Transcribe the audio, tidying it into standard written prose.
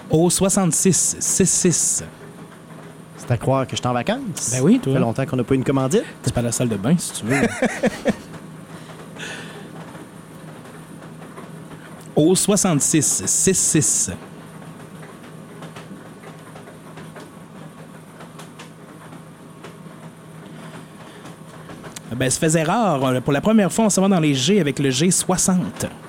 Au 66 66. C'est à croire que je suis en vacances. Ben oui, toi. Ça fait longtemps qu'on n'a pas eu une commandite. C'est pas la salle de bain, si tu veux. Au 66 66. Ben, ça faisait rare. Pour la première fois, on s'en va dans les G avec le G60.